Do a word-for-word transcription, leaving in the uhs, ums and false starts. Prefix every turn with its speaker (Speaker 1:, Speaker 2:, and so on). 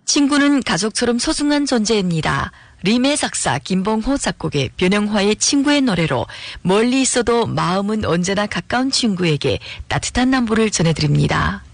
Speaker 1: 친구는 가족처럼 소중한 존재입니다. 림의 작사 김봉호 작곡의 변영화의 친구의 노래로 멀리 있어도 마음은 언제나 가까운 친구에게 따뜻한 안부를 전해드립니다.